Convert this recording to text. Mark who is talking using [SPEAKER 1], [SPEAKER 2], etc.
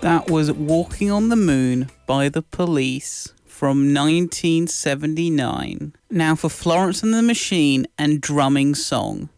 [SPEAKER 1] That was Walking on the Moon by The Police from 1979. Now for Florence and the Machine and Drumming Song.